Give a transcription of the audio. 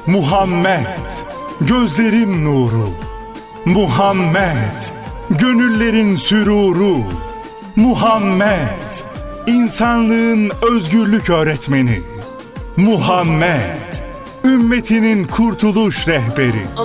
Muhammed, gözlerin nuru. Muhammed, gönüllerin süruru. Muhammed, insanlığın özgürlük öğretmeni. Muhammed, ümmetinin kurtuluş rehberi.